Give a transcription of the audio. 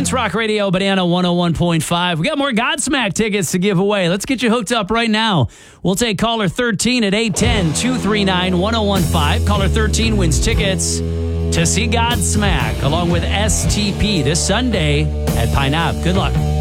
It's Rock Radio, Banana 101.5. We got more Godsmack tickets to give away. Let's get you hooked up right now. We'll take caller 13 at 810-239-1015. Caller 13 wins tickets to see Godsmack along with STP this Sunday at Pine Knob. Good luck.